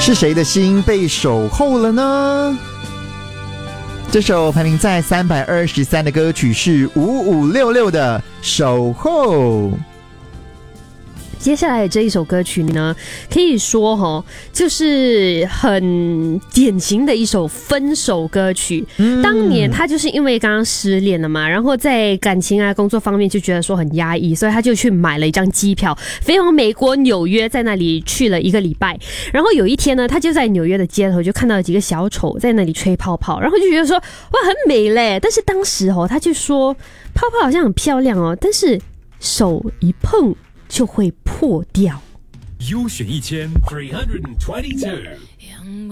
是谁的心被守候了呢？这首排名在323的歌曲是5566的守候。 接下来的这一首歌曲呢，可以说就是很典型的一首分手歌曲。当年他就是因为刚刚失恋了嘛，然后在感情啊工作方面就觉得说很压抑，所以他就去买了一张机票飞往美国纽约，在那里去了1个礼拜。然后有一天呢，他就在纽约的街头就看到几个小丑在那里吹泡泡，然后就觉得说哇很美嘞，但是当时他就说泡泡好像很漂亮但是手一碰就会破掉。 优选1322